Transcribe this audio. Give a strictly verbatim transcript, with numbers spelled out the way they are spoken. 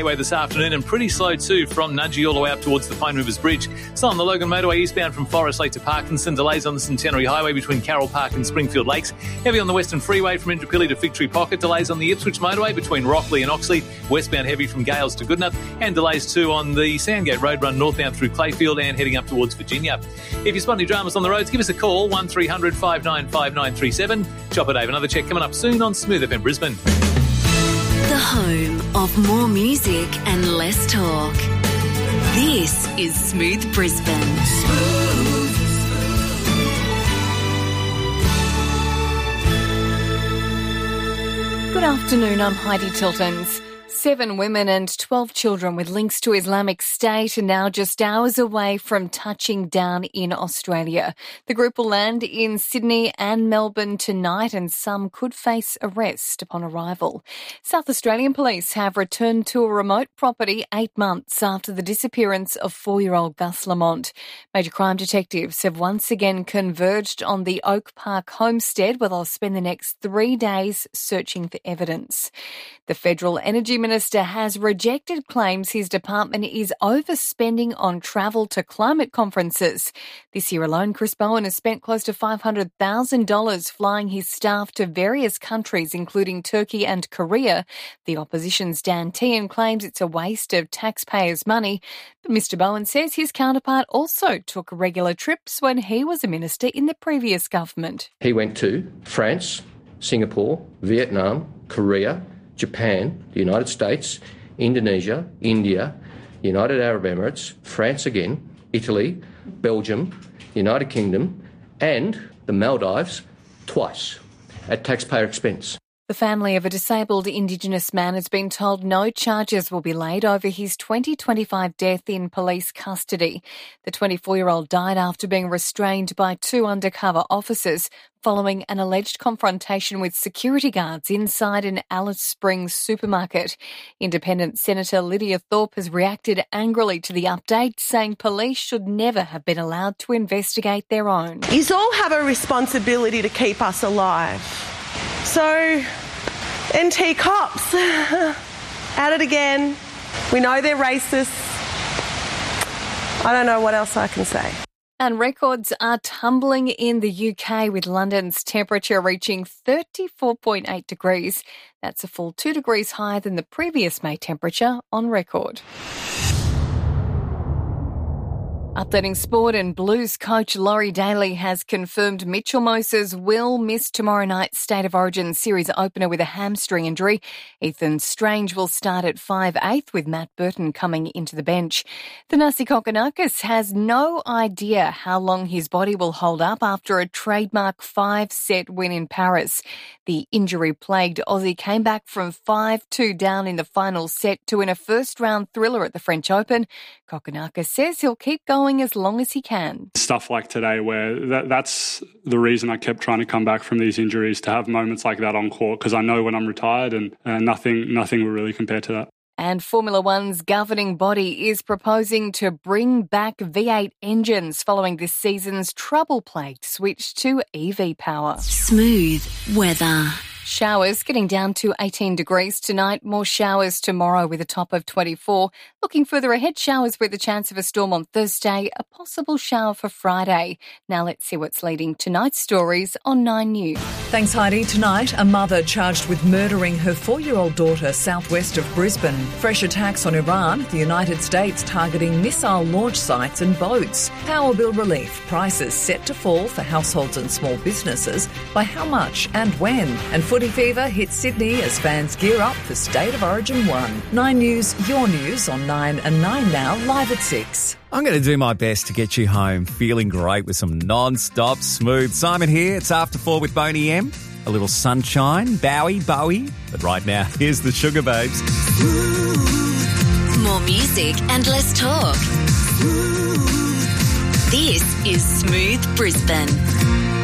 Highway this afternoon, and pretty slow too from Nudgee all the way up towards the Pine Rivers Bridge. So on the Logan Motorway eastbound from Forest Lake to Parkinson, delays on the Centenary Highway between Carroll Park and Springfield Lakes. Heavy on the Western Freeway from Indooroopilly to Victory Pocket. Delays on the Ipswich Motorway between Rockley and Oxley. Westbound heavy from Gales to Goodenough. And delays too on the Sandgate Road run northbound through Clayfield and heading up towards Virginia. If you spot any dramas on the roads, give us a call, one three hundred five nine five nine three seven. Chopper Dave, another check coming up soon on Smooth F M Brisbane. The home of more music and less talk. This is Smooth Brisbane. Smooth. Good afternoon, I'm Heidi Tiltons. Seven women and twelve children with links to Islamic State are now just hours away from touching down in Australia. The group will land in Sydney and Melbourne tonight, and some could face arrest upon arrival. South Australian police have returned to a remote property eight months after the disappearance of four-year-old Gus Lamont. Major crime detectives have once again converged on the Oak Park homestead, where they'll spend the next three days searching for evidence. The Federal Energy Minister has rejected claims his department is overspending on travel to climate conferences. This year alone, Chris Bowen has spent close to five hundred thousand dollars flying his staff to various countries, including Turkey and Korea. The opposition's Dan Tehan claims it's a waste of taxpayers' money. But Mister Bowen says his counterpart also took regular trips when he was a minister in the previous government. He went to France, Singapore, Vietnam, Korea, Japan, the United States, Indonesia, India, United Arab Emirates, France again, Italy, Belgium, United Kingdom, and the Maldives twice at taxpayer expense. The family of a disabled Indigenous man has been told no charges will be laid over his twenty twenty-five death in police custody. The twenty-four-year-old died after being restrained by two undercover officers following an alleged confrontation with security guards inside an Alice Springs supermarket. Independent Senator Lydia Thorpe has reacted angrily to the update, saying police should never have been allowed to investigate their own. You all have a responsibility to keep us alive. So, N T cops, at it again. We know they're racist. I don't know what else I can say. And records are tumbling in the U K, with London's temperature reaching thirty-four point eight degrees. That's a full two degrees higher than the previous May temperature on record. Updating sport, and Blues coach Laurie Daly has confirmed Mitchell Moses will miss tomorrow night's State of Origin series opener with a hamstring injury. Ethan Strange will start at five eighth, with Matt Burton coming into the bench. Thanasi Kokkinakis has no idea how long his body will hold up after a trademark five-set win in Paris. The injury-plagued Aussie came back from five two down in the final set to win a first-round thriller at the French Open. Kokkinakis says he'll keep going as long as he can. Stuff like today, where that, that's the reason I kept trying to come back from these injuries, to have moments like that on court, because I know when I'm retired, and uh, nothing, nothing will really compare to that. And Formula One's governing body is proposing to bring back V eight engines following this season's trouble-plagued switch to E V power. Smooth weather. Showers getting down to eighteen degrees tonight. More showers tomorrow with a top of twenty-four. Looking further ahead, showers with a chance of a storm on Thursday, a possible shower for Friday. Now let's see what's leading tonight's stories on Nine News. Thanks, Heidi. Tonight, a mother charged with murdering her four-year-old daughter southwest of Brisbane. Fresh attacks on Iran, the United States targeting missile launch sites and boats. Power bill relief, prices set to fall for households and small businesses. By how much and when? And footy fever hits Sydney as fans gear up for State of Origin one. Nine News, your news on nine and nine now, live at six. I'm going to do my best to get you home feeling great with some non-stop smooth. Simon here. It's After Four with Boney M. A little sunshine, Bowie, Bowie. But right now, here's the Sugar Babes. More music and less talk. This is Smooth Brisbane.